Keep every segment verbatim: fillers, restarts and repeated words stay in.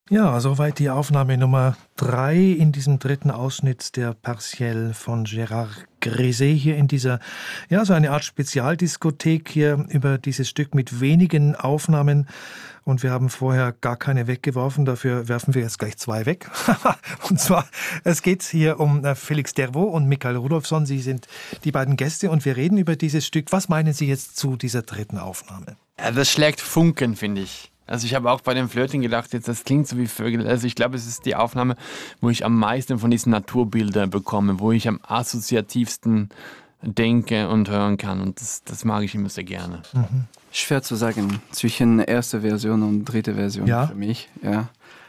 Ja, soweit die Aufnahme Nummer drei in diesem dritten Ausschnitt der Partielle von Gérard Griset hier in dieser, ja, so eine Art Spezialdiskothek hier über dieses Stück mit wenigen Aufnahmen. Und wir haben vorher gar keine weggeworfen, dafür werfen wir jetzt gleich zwei weg. Und zwar, es geht hier um Felix Dervaux und Mikael Rudolfsson. Sie sind die beiden Gäste und wir reden über dieses Stück. Was meinen Sie jetzt zu dieser dritten Aufnahme? Ja, das schlägt Funken, finde ich. Also ich habe auch bei dem Flirting gedacht, jetzt das klingt so wie Vögel. Also ich glaube, es ist die Aufnahme, wo ich am meisten von diesen Naturbildern bekomme, wo ich am assoziativsten denke und hören kann. Und das, das mag ich immer sehr gerne. Mhm. Schwer zu sagen zwischen erster Version und dritter Version ja. für mich. Ja.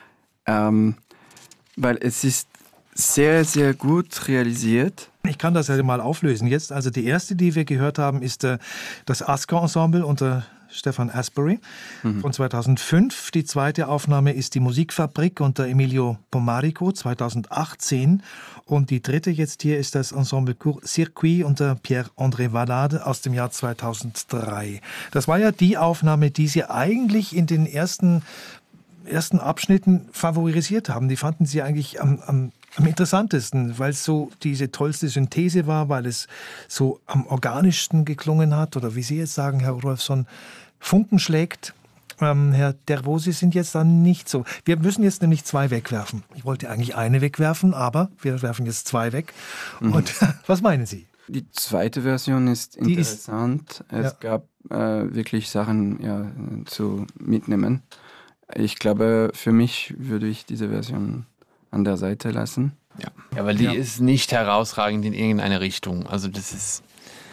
Ähm, weil es ist sehr, sehr gut realisiert. Ich kann das ja mal auflösen jetzt. Also die erste, die wir gehört haben, ist äh, das Asker-Ensemble unter Stefan Asbury mhm. von zweitausendfünf. Die zweite Aufnahme ist die Musikfabrik unter Emilio Pomarico zweitausendachtzehn. Und die dritte jetzt hier ist das Ensemble Court Circuit unter Pierre-André Valade aus dem Jahr zweitausenddrei. Das war ja die Aufnahme, die Sie eigentlich in den ersten, ersten Abschnitten favorisiert haben. Die fanden Sie eigentlich am, am Am interessantesten, weil es so diese tollste Synthese war, weil es so am organischsten geklungen hat. Oder wie Sie jetzt sagen, Herr Rudolfsson, Funken schlägt. Ähm, Herr Dervaux, Sie sind jetzt dann nicht so. Wir müssen jetzt nämlich zwei wegwerfen. Ich wollte eigentlich eine wegwerfen, aber wir werfen jetzt zwei weg. Mhm. Und was meinen Sie? Die zweite Version ist Die interessant. Ist, es ja. gab äh, wirklich Sachen ja, zu mitnehmen. Ich glaube, für mich würde ich diese Version an der Seite lassen. Ja, ja weil die ja. ist nicht herausragend in irgendeine Richtung. Also das ist...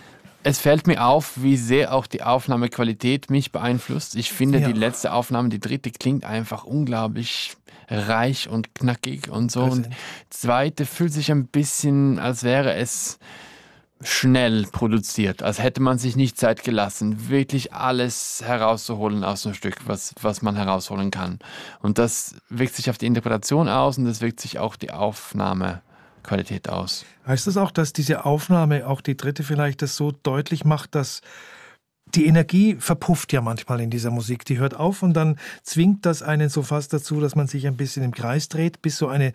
Es fällt mir auf, wie sehr auch die Aufnahmequalität mich beeinflusst. Ich finde, ja. die letzte Aufnahme, die dritte, klingt einfach unglaublich reich und knackig und so. Und die zweite fühlt sich ein bisschen, als wäre es schnell produziert, als hätte man sich nicht Zeit gelassen, wirklich alles herauszuholen aus dem Stück, was, was man herausholen kann. Und das wirkt sich auf die Interpretation aus und das wirkt sich auch die Aufnahmequalität aus. Heißt das auch, dass diese Aufnahme, auch die dritte vielleicht, das so deutlich macht, dass die Energie verpufft ja manchmal in dieser Musik. Die hört auf und dann zwingt das einen so fast dazu, dass man sich ein bisschen im Kreis dreht, bis so eine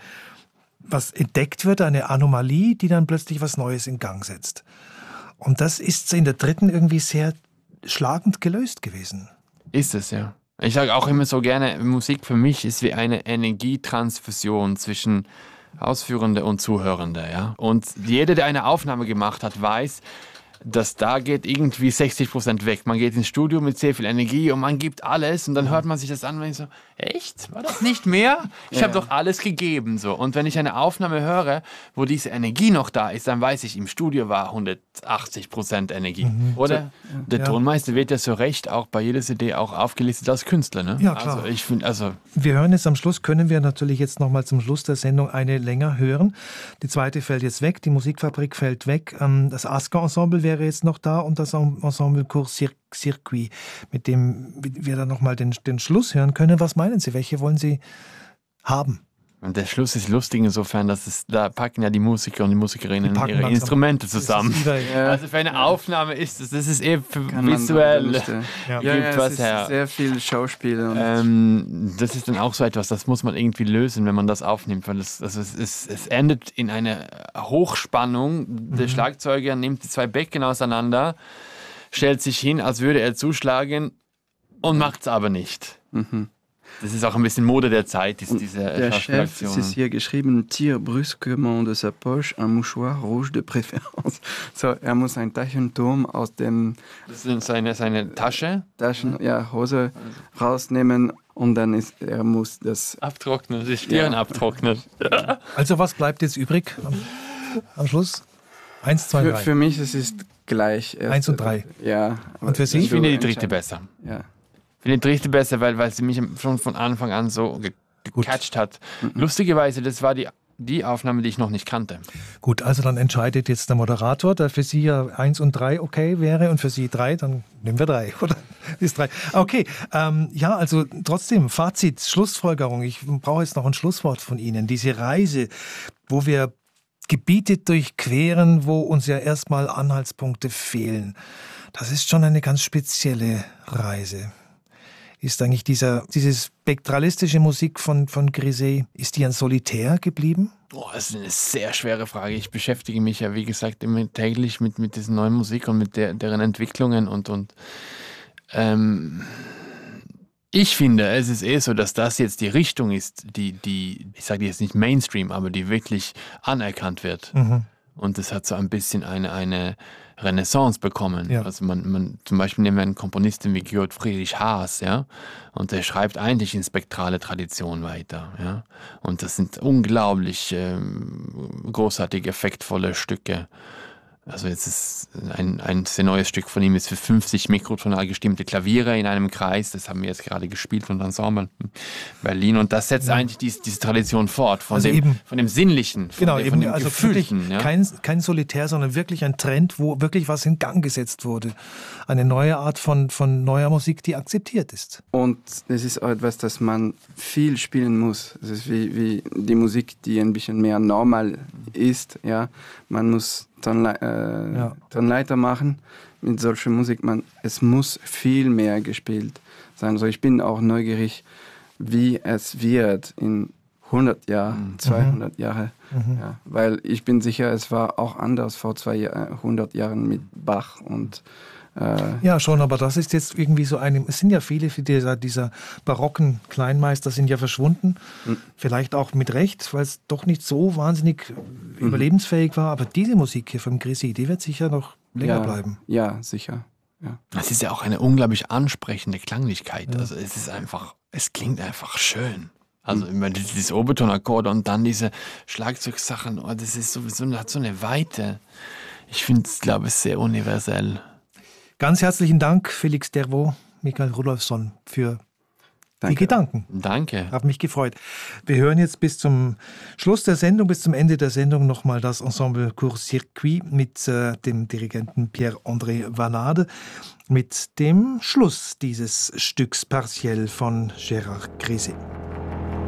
was entdeckt wird, eine Anomalie, die dann plötzlich was Neues in Gang setzt. Und das ist in der dritten irgendwie sehr schlagend gelöst gewesen. Ist es, ja. Ich sage auch immer so gerne, Musik für mich ist wie eine Energietransfusion zwischen Ausführende und Zuhörende. Ja? Und jeder, der eine Aufnahme gemacht hat, weiß, dass da geht irgendwie sechzig Prozent weg. Man geht ins Studio mit sehr viel Energie und man gibt alles und dann hört man sich das an und denkt so, echt? War das nicht mehr? Ich ja. habe doch alles gegeben. So. Und wenn ich eine Aufnahme höre, wo diese Energie noch da ist, dann weiß ich, im Studio war hundertachtzig Prozent Energie. Mhm. Oder? So, der ja. Tonmeister wird ja so recht auch bei jeder C D auch aufgelistet als Künstler. Ne? Ja, klar. Also ich find, also wir hören jetzt am Schluss, können wir natürlich jetzt noch mal zum Schluss der Sendung eine länger hören. Die zweite fällt jetzt weg, die Musikfabrik fällt weg. Das Asker-Ensemble wäre jetzt noch da und das Ensemble Court Circuit, mit dem wir dann noch mal den, den Schluss hören können. Was meinen Sie? Welche wollen Sie haben? Und der Schluss ist lustig insofern, dass es, da packen ja die Musiker und die Musikerinnen die ihre Instrumente zusammen. Ja. Also für eine ja. Aufnahme ist es, das ist eher visuell. Ja, ja, ja, was es her. Ist sehr viel Schauspiel. Und ähm, das ist dann auch so etwas, das muss man irgendwie lösen, wenn man das aufnimmt, weil es, also es, es, es endet in einer Hochspannung. Mhm. Der Schlagzeuger nimmt die zwei Becken auseinander, stellt sich hin, als würde er zuschlagen und macht es aber nicht. Mhm. Das ist auch ein bisschen Mode der Zeit, ist diese Der Chef, es ist hier geschrieben, tire brusquement de sa poche un mouchoir rouge de préférence. So, er muss ein Taschentuch aus dem... Das ist seine, seine Tasche? Taschen, ja, Hose rausnehmen und dann ist, er muss das... Abtrocknen, die Stirn ja. abtrocknen. Also was bleibt jetzt übrig am, am Schluss? Eins, zwei, für, drei. Für mich es ist gleich. Erst, Eins und drei. Ja. Und für Sie? Ich finde die dritte besser. Ja. Ich finde die dritte besser, weil, weil sie mich schon von Anfang an so gecatcht hat. Mhm. Lustigerweise, das war die, die Aufnahme, die ich noch nicht kannte. Gut, also dann entscheidet jetzt der Moderator, der für Sie ja eins und drei okay wäre und für Sie drei, dann nehmen wir drei, oder? Ist drei. Okay, ähm, ja, also trotzdem, Fazit, Schlussfolgerung. Ich brauche jetzt noch ein Schlusswort von Ihnen. Diese Reise, wo wir Gebiete durchqueren, wo uns ja erstmal Anhaltspunkte fehlen. Das ist schon eine ganz spezielle Reise. ist eigentlich dieser, diese spektralistische Musik von, von Grisey, ist die ein Solitär geblieben? Oh, das ist eine sehr schwere Frage. Ich beschäftige mich ja, wie gesagt, immer täglich mit, mit dieser neuen Musik und mit der, deren Entwicklungen und, und ähm, ich finde, es ist eher so, dass das jetzt die Richtung ist, die, die ich sage jetzt nicht Mainstream, aber die wirklich anerkannt wird. Mhm. Und es hat so ein bisschen eine, eine Renaissance bekommen. Ja. Also man, man, zum Beispiel nehmen wir einen Komponisten wie Georg Friedrich Haas, ja, und der schreibt eigentlich in spektrale Tradition weiter, ja. Und das sind unglaublich ähm, großartige, effektvolle Stücke. Also jetzt ist ein, ein sehr neues Stück von ihm ist für fünfzig mikrotonal gestimmte Klaviere in einem Kreis. Das haben wir jetzt gerade gespielt von Ensemble Berlin. Und das setzt ja. eigentlich diese, diese Tradition fort, von, also dem, eben, von dem Sinnlichen, von, genau, dem, eben, von dem also Gefühlten. Ja? Kein, kein Solitär, sondern wirklich ein Trend, wo wirklich was in Gang gesetzt wurde. Eine neue Art von, von neuer Musik, die akzeptiert ist. Und es ist auch etwas, das man viel spielen muss. Es ist wie, wie die Musik, die ein bisschen mehr normal ist. Ja? Man muss Tonle- äh, ja. Tonleiter machen mit solcher Musik. Man, es muss viel mehr gespielt sein. Also ich bin auch neugierig, wie es wird in hundert Jahren, mhm. zweihundert Jahre. Mhm. Ja, weil ich bin sicher, es war auch anders vor zweihundert Jahren mit Bach und ja, schon, aber das ist jetzt irgendwie so eine, es sind ja viele dieser, dieser barocken Kleinmeister sind ja verschwunden, mhm. vielleicht auch mit Recht, weil es doch nicht so wahnsinnig mhm. überlebensfähig war, aber diese Musik hier vom Grisey, die wird sicher noch länger ja, bleiben. Ja, sicher. Ja. Das ist ja auch eine unglaublich ansprechende Klanglichkeit, ja. Also es ist einfach, es klingt einfach schön. Also immer dieses Obertonakkorde und dann diese Schlagzeugsachen, oh, das ist sowieso, hat so eine Weite. Ich finde es, glaube ich, sehr universell. Ganz herzlichen Dank, Felix Dervaux, Michael Rudolfsson, für Danke. Die Gedanken. Danke. Hat mich gefreut. Wir hören jetzt bis zum Schluss der Sendung, bis zum Ende der Sendung nochmal das Ensemble Court Circuit mit äh, dem Dirigenten Pierre-André Vanade, mit dem Schluss dieses Stücks partiell von Gérard Grisey.